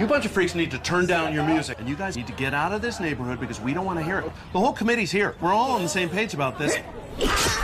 You bunch of freaks need to turn down your music, and you guys need to get out of this neighborhood because we don't want to hear it. The whole committee's here. We're all on the same page about this.